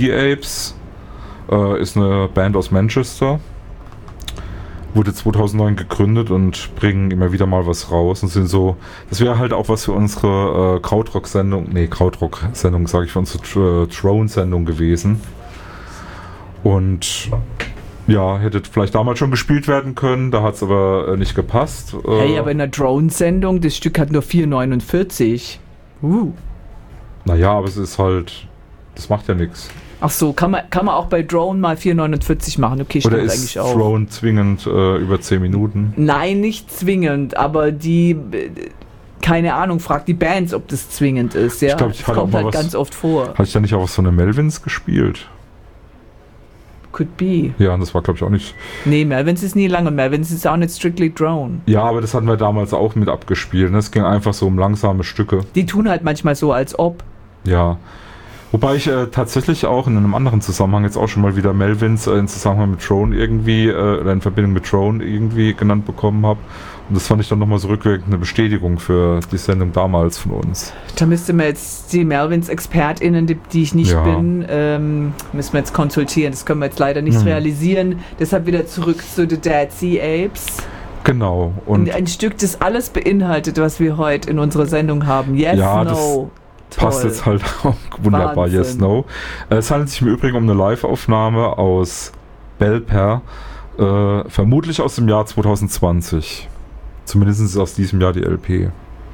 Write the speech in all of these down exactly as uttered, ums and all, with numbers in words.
Apes äh, ist eine Band aus Manchester. Wurde zweitausendneun gegründet und bringen immer wieder mal was raus und sind so, das wäre halt auch was für unsere äh, Krautrock-Sendung, nee, Krautrock-Sendung sage ich, für unsere Tr- Throne-Sendung gewesen. Und ja, hätte vielleicht damals schon gespielt werden können, da hat es aber äh, nicht gepasst. Äh, Hey, aber in der Drone-Sendung, das Stück hat nur vier neunundvierzig. Uh. Naja, aber es ist halt, das macht ja nichts. Ach so, kann man, kann man auch bei Drone mal vier neunundvierzig machen? Okay, Oder stimmt ist eigentlich auch. Throne zwingend äh, über zehn Minuten? Nein, nicht zwingend, aber die, äh, keine Ahnung, fragt die Bands, ob das zwingend ist. Ja? Ich glaube, ich das hatte auch kommt mal halt was, ganz oft vor. hatte ich da nicht auch so eine Melvins gespielt? Could be. Ja, und das war glaube ich auch nicht... Nee, Melvins ist nie lange. Melvins ist auch nicht strictly Drone. Ja, aber das hatten wir damals auch mit abgespielt. Ne? Es ging einfach so um langsame Stücke. Die tun halt manchmal so, als ob. Ja. Wobei ich äh, tatsächlich auch in einem anderen Zusammenhang jetzt auch schon mal wieder Melvins äh, in Zusammenhang mit Throne irgendwie, äh, oder in Verbindung mit Throne irgendwie genannt bekommen habe. Und das fand ich dann nochmal so rückwirkend eine Bestätigung für die Sendung damals von uns. Da müsste man jetzt die Melvins-ExpertInnen, die, die ich nicht Ja. bin, ähm, müssen wir jetzt konsultieren. Das können wir jetzt leider nicht Hm. realisieren. Deshalb wieder zurück zu The Dead Sea Apes. Genau. Und Ein, ein Stück, das alles beinhaltet, was wir heute in unserer Sendung haben. Yes, Ja, das no. passt Toll. jetzt halt auch wunderbar, Wahnsinn. yes, no. Äh, Es handelt sich im Übrigen um eine Live-Aufnahme aus Belper, äh, vermutlich aus dem Jahr zwanzig zwanzig. Zumindest ist es aus diesem Jahr die L P.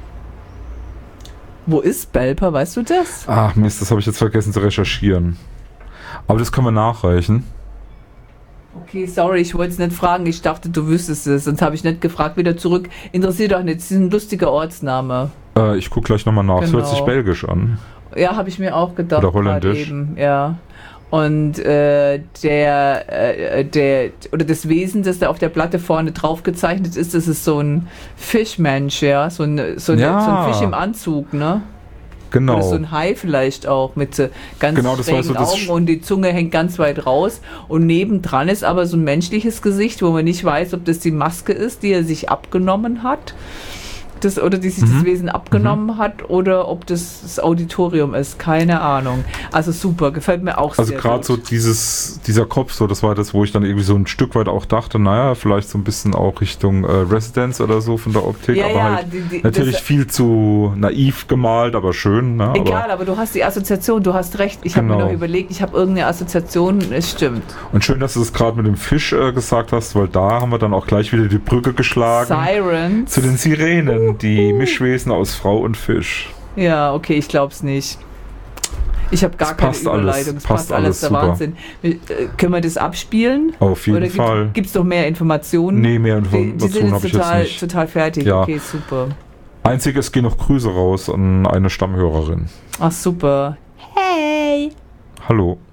Wo ist Belper, weißt du das? Ach Mist, das habe ich jetzt vergessen zu recherchieren. Aber das können wir nachreichen. Okay, sorry, ich wollte es nicht fragen. Ich dachte, du wüsstest es. Sonst habe ich nicht gefragt. Wieder zurück. Interessiert doch nicht. Das ist ein lustiger Ortsname. Äh, ich gucke gleich nochmal nach. Es hört Genau. sich belgisch an. Ja, habe ich mir auch gedacht. Oder holländisch. grad Eben, ja. Und äh, der, äh, der, oder das Wesen, das da auf der Platte vorne drauf gezeichnet ist, das ist so ein Fischmensch, ja. So ein, so ein, Ja. so ein Fisch im Anzug, ne? Genau. Oder so ein Hai vielleicht auch mit so ganz Genau, das war schrägen so das Augen Sch- und die Zunge hängt ganz weit raus. Und nebendran ist aber so ein menschliches Gesicht, wo man nicht weiß, ob das die Maske ist, die er sich abgenommen hat. Das, oder die sich Mhm. das Wesen abgenommen hat, oder ob das das Auditorium ist. Keine Ahnung. Also super, gefällt mir auch Also sehr gerade gut. so dieses, dieser Kopf, so das war das, wo ich dann irgendwie so ein Stück weit auch dachte, naja, vielleicht so ein bisschen auch Richtung äh, Residence oder so von der Optik, Ja, aber ja, halt die- die- natürlich das- viel zu naiv gemalt, aber schön. Ne? Egal, Aber, aber du hast die Assoziation, du hast recht. Ich habe mir Genau. noch überlegt, ich habe irgendeine Assoziation, es stimmt. und schön, dass du es gerade mit dem Fisch äh, gesagt hast, weil da haben wir dann auch gleich wieder die Brücke geschlagen Sirens. zu den Sirenen, die Mischwesen aus Frau und Fisch. Ja, okay, ich glaub's nicht. Ich habe gar Es keine passt alles, Überleitung. Es passt passt alles, alles der super. Wahnsinn. Wir, äh, können wir das abspielen? Auf jeden Oder Fall. Gibt es noch mehr Informationen? Nee, mehr Die, die sind Informationen habe jetzt ich jetzt total, nicht. total fertig. Ja. Okay, super. Einzig, es gehen noch Grüße raus an eine Stammhörerin. Ach, super. Hey! Hallo.